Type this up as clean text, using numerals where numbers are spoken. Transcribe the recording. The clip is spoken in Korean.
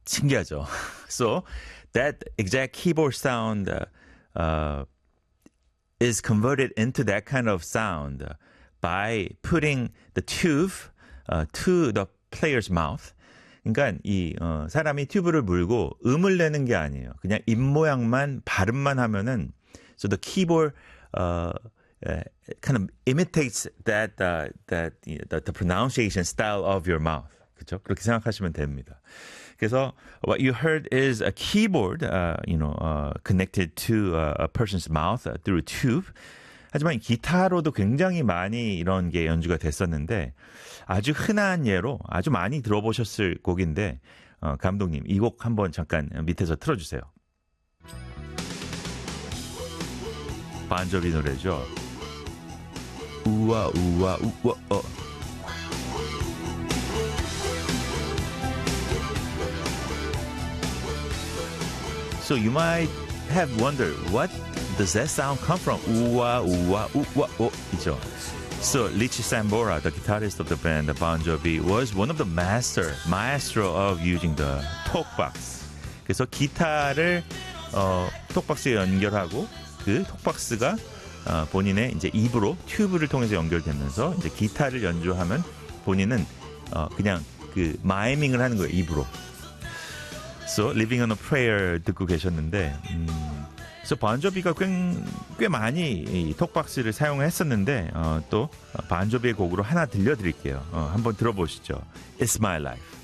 신기하죠. So that exact keyboard sound is converted into that kind of sound by putting the tube to the player's mouth. 그러니까 이 사람이 튜브를 물고 음을 내는 게 아니에요. 그냥 입 모양만 발음만 하면은 so the keyboard kind of imitates the pronunciation style of your mouth. 그렇죠? 그렇게 생각하시면 됩니다. 그래서 what you heard is a keyboard, connected to a person's mouth through a tube. 하지만 기타로도 굉장히 많이 이런 게 연주가 됐었는데 아주 흔한 예로 아주 많이 들어보셨을 곡인데 감독님 이 곡 한번 잠깐 밑에서 틀어주세요. 반조비 노래죠. 우와 우와 우와 So you might have wondered what does that sound come from? 우와 우와 우와 이죠. So Richie Sambora, the guitarist of the band Bon Jovi, was one of the maestro of using the talkbox. 그래서 기타를 톡박스에 연결하고 그 톡박스가 본인의 이제 입으로 튜브를 통해서 연결되면서 이제 기타를 연주하면 본인은 그냥 그 마이밍을 하는 거예요 입으로. So Living on a Prayer 듣고 계셨는데, 그래서 반조비가 꽤 많이 이 톡박스를 사용했었는데 또 반조비의 곡으로 하나 들려드릴게요. 한번 들어보시죠. It's My Life.